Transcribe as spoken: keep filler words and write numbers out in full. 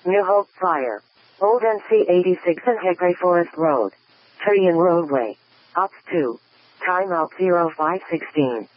New Hope Fire. Old N C eighty-six and Hickory Forest Road. Tree and Roadway. Ops two. Timeout zero five sixteen.